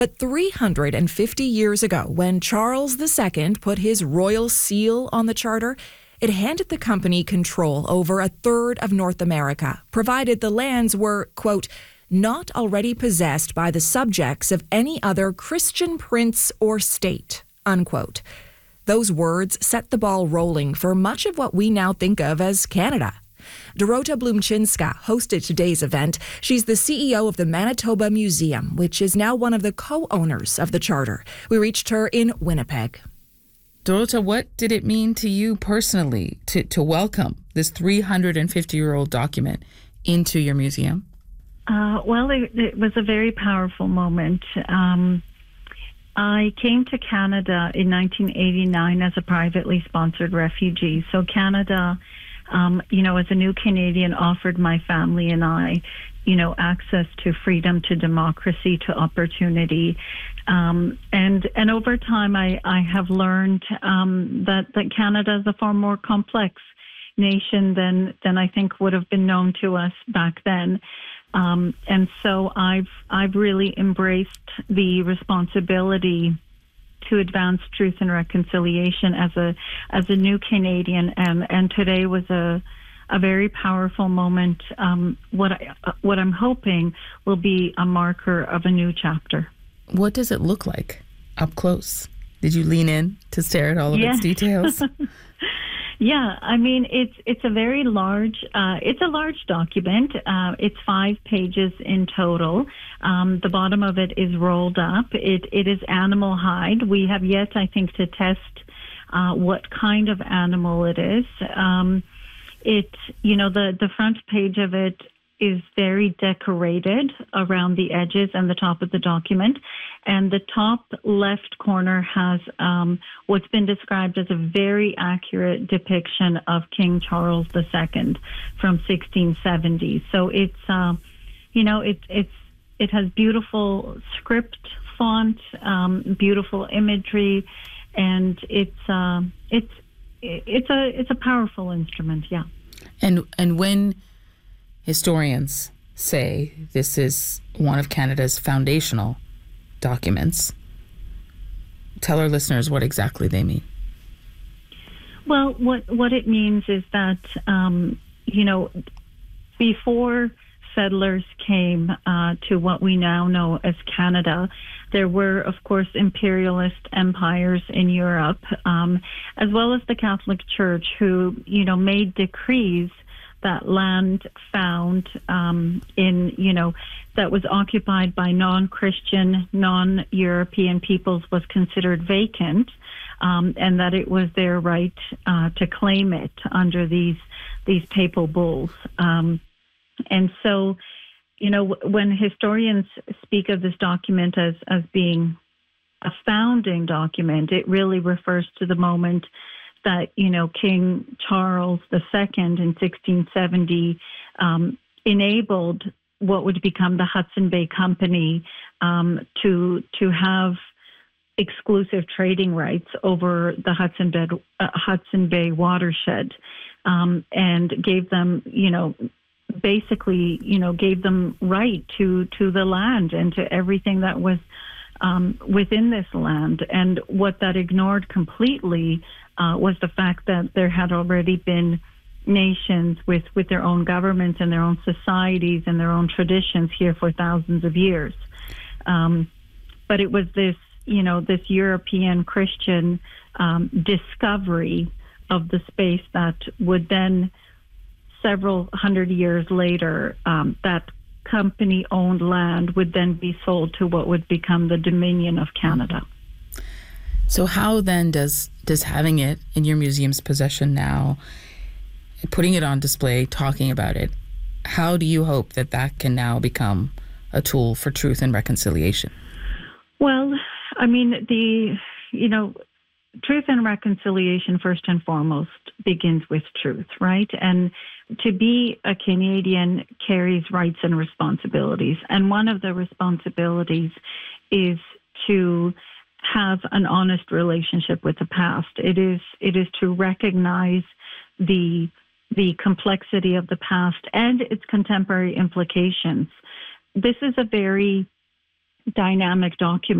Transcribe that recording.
But 350 years ago, when Charles II put his royal seal on the charter, it handed the company control over a third of North America, provided the lands were, quote, not already possessed by the subjects of any other Christian prince or state, unquote. Those words set the ball rolling for much of what we now think of as Canada. Dorota Blumczynska hosted today's event. She's the CEO of the Manitoba Museum, which is now one of the co-owners of the charter. We reached her in Winnipeg. Dorota, what did it mean to you personally to welcome this 350-year-old document into your museum? It was a very powerful moment. I came to Canada in 1989 as a privately sponsored refugee. So Canada, as a new Canadian, offered my family and I, access to freedom, to democracy, to opportunity. And over time, I have learned that Canada is a far more complex nation than I think would have been known to us back then. And so I've really embraced the responsibility to advance truth and reconciliation as a new Canadian, and today was a very powerful moment. What I'm hoping will be a marker of a new chapter. What does it look like up close? Did you lean in to stare at all of its details? Yeah, I mean, it's a very large, it's a large document. It's 5 pages in total. The bottom of it is rolled up. It is animal hide. We have yet, I think, to test what kind of animal it is. The front page of it is very decorated around the edges and the top of the document. And the top left corner has what's been described as a very accurate depiction of King Charles II from 1670. So it has beautiful script font, beautiful imagery, and it's a powerful instrument. Yeah. And when historians say this is one of Canada's foundational documents, tell our listeners what exactly they mean. Well, what it means is that, before settlers came to what we now know as Canada, there were, of course, imperialist empires in Europe, as well as the Catholic Church, who, made decrees that land found that was occupied by non-Christian, non-European peoples was considered vacant, and that it was their right to claim it under these papal bulls. And so, when historians speak of this document as being a founding document, it really refers to the moment that, King Charles II in 1670 enabled what would become the Hudson Bay Company to have exclusive trading rights over the Hudson Bay watershed, and gave them, gave them right to the land and to everything that was within this land. And what that ignored completely was the fact that there had already been nations with their own governments and their own societies and their own traditions here for thousands of years. But it was this European Christian discovery of the space that would then, several hundred years later, that company-owned land would then be sold to what would become the Dominion of Canada. So how then does having it in your museum's possession now, putting it on display, talking about it, how do you hope that can now become a tool for truth and reconciliation? Well, I mean, truth and reconciliation, first and foremost, begins with truth, right? And to be a Canadian carries rights and responsibilities. And one of the responsibilities is to have an honest relationship with the past. It is to recognize the complexity of the past and its contemporary implications. This is a very dynamic document.